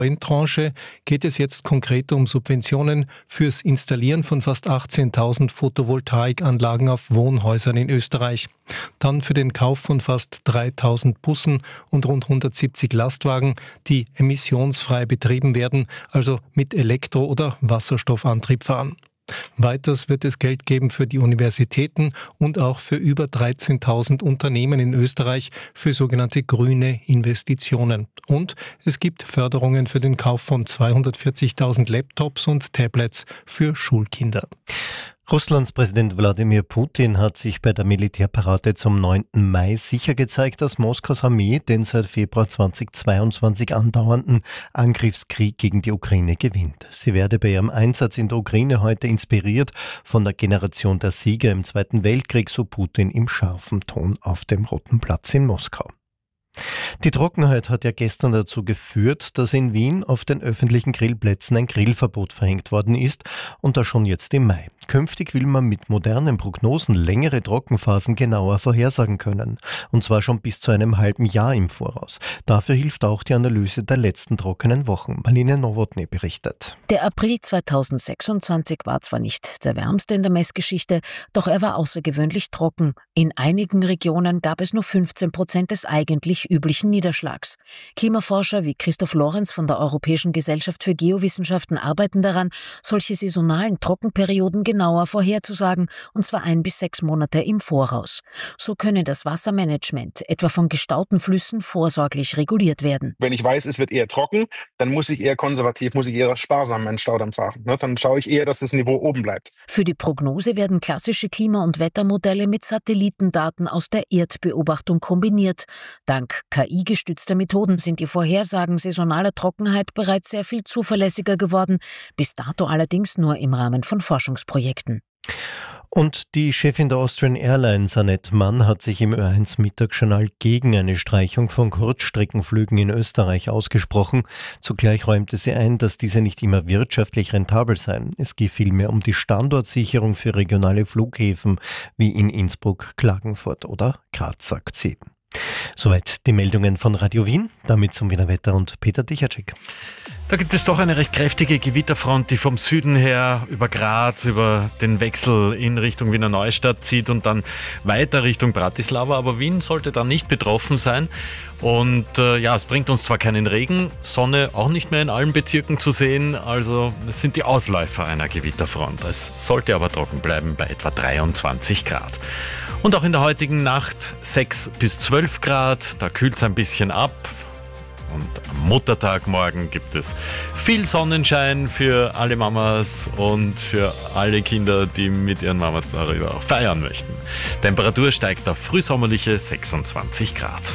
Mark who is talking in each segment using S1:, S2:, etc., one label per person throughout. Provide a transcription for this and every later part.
S1: In Tranche geht es jetzt konkret um Subventionen fürs Installieren von fast 18.000 Photovoltaikanlagen auf Wohnhäusern in Österreich. Dann für den Kauf von fast 3.000 Bussen und rund 170 Lastwagen, die emissionsfrei betrieben werden, also mit Elektro- oder Wasserstoffantrieb fahren. Weiters wird es Geld geben für die Universitäten und auch für über 13.000 Unternehmen in Österreich für sogenannte grüne Investitionen. Und es gibt Förderungen für den Kauf von 240.000 Laptops und Tablets für Schulkinder.
S2: Russlands Präsident Wladimir Putin hat sich bei der Militärparade zum 9. Mai sicher gezeigt, dass Moskaus Armee den seit Februar 2022 andauernden Angriffskrieg gegen die Ukraine gewinnt. Sie werde bei ihrem Einsatz in der Ukraine heute inspiriert von der Generation der Sieger im Zweiten Weltkrieg, so Putin im scharfen Ton auf dem Roten Platz in Moskau. Die Trockenheit hat ja gestern dazu geführt, dass in Wien auf den öffentlichen Grillplätzen ein Grillverbot verhängt worden ist, und das schon jetzt im Mai. Künftig will man mit modernen Prognosen längere Trockenphasen genauer vorhersagen können, und zwar schon bis zu einem halben Jahr im Voraus. Dafür hilft auch die Analyse der letzten trockenen Wochen. Marlene Nowotny berichtet.
S3: Der April 2026 war zwar nicht der wärmste in der Messgeschichte, doch er war außergewöhnlich trocken. In einigen Regionen gab es nur 15% des eigentlich üblichen Niederschlags. Klimaforscher wie Christoph Lorenz von der Europäischen Gesellschaft für Geowissenschaften arbeiten daran, solche saisonalen Trockenperioden genauer vorherzusagen, und zwar 1 bis 6 Monate im Voraus. So könne das Wassermanagement, etwa von gestauten Flüssen, vorsorglich reguliert werden.
S4: Wenn ich weiß, es wird eher trocken, dann muss ich eher konservativ, muss ich eher sparsam meinen Staudamm fahren. Dann schaue ich eher, dass das Niveau oben bleibt.
S3: Für die Prognose werden klassische Klima- und Wettermodelle mit Satellitendaten aus der Erdbeobachtung kombiniert. Dank KI-gestützter Methoden sind die Vorhersagen saisonaler Trockenheit bereits sehr viel zuverlässiger geworden, bis dato allerdings nur im Rahmen von Forschungsprojekten.
S2: Und die Chefin der Austrian Airlines, Annette Mann, hat sich im Ö1-Mittagsjournal gegen eine Streichung von Kurzstreckenflügen in Österreich ausgesprochen. Zugleich räumte sie ein, dass diese nicht immer wirtschaftlich rentabel seien. Es gehe vielmehr um die Standortsicherung für regionale Flughäfen wie in Innsbruck, Klagenfurt oder Graz, sagt sie. Soweit die Meldungen von Radio Wien, damit zum Wiener Wetter und Peter Dichacek.
S5: Da gibt es doch eine recht kräftige Gewitterfront, die vom Süden her über Graz, über den Wechsel in Richtung Wiener Neustadt zieht und dann weiter Richtung Bratislava. Aber Wien sollte da nicht betroffen sein. Und es bringt uns zwar keinen Regen, Sonne auch nicht mehr in allen Bezirken zu sehen. Also es sind die Ausläufer einer Gewitterfront. Es sollte aber trocken bleiben bei etwa 23 Grad. Und auch in der heutigen Nacht 6 bis 12 Grad, da kühlt es ein bisschen ab. Und am Muttertag morgen gibt es viel Sonnenschein für alle Mamas und für alle Kinder, die mit ihren Mamas darüber auch feiern möchten. Temperatur steigt auf frühsommerliche 26 Grad.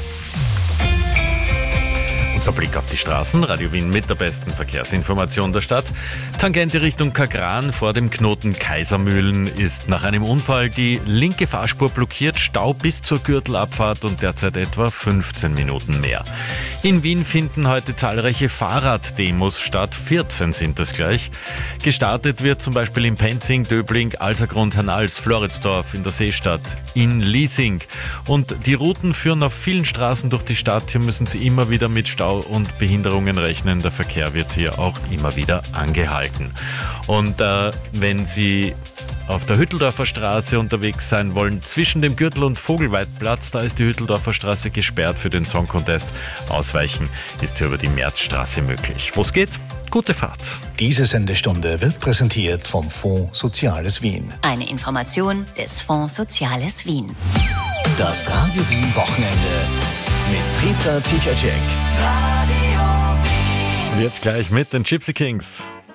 S5: Unser Blick auf die Straßen, Radio Wien mit der besten Verkehrsinformation der Stadt. Tangente Richtung Kagran vor dem Knoten Kaisermühlen ist nach einem Unfall die linke Fahrspur blockiert, Stau bis zur Gürtelabfahrt und derzeit etwa 15 Minuten mehr. In Wien finden heute zahlreiche Fahrraddemos statt, 14 sind es gleich. Gestartet wird zum Beispiel in Penzing, Döbling, Alsergrund, Hernals, Floridsdorf, in der Seestadt, in Liesing. Und die Routen führen auf vielen Straßen durch die Stadt. Hier müssen Sie immer wieder mit Stau und Behinderungen rechnen. Der Verkehr wird hier auch immer wieder angehalten. Und wenn Sie auf der Hütteldorfer Straße unterwegs sein wollen, zwischen dem Gürtel- und Vogelweidplatz, da ist die Hütteldorfer Straße gesperrt für den Song Contest. Ausweichen ist hier über die Märzstraße möglich. Wo es geht? Gute Fahrt.
S6: Diese Sendestunde wird präsentiert vom Fonds Soziales Wien.
S7: Eine Information des Fonds Soziales Wien.
S6: Das Radio Wien Wochenende mit Peter Dichacek.
S5: Jetzt gleich mit den Gypsy Kings.